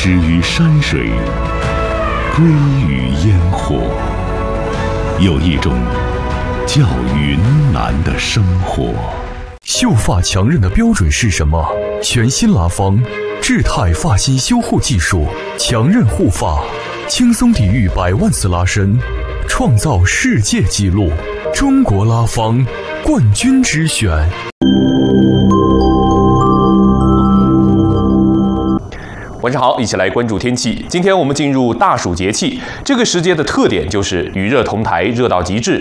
始于山水，归于烟火。有一种叫云南的生活。 秀发强韧的标准是什么？全新拉芳智泰发型修护技术，强韧护发，轻松抵御100万次拉伸，创造世界纪录。中国拉芳冠军之选。 晚上好，一起来关注天气。今天我们进入大暑节气，这个时节的特点就是与热同台，热到极致。